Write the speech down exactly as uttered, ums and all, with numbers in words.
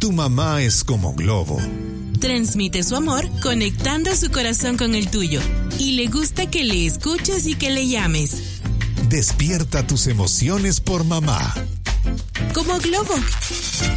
Tu mamá es como Globo. Transmite su amor conectando su corazón con el tuyo. Y le gusta que le escuches y que le llames. Despierta tus emociones por mamá. Como Globo.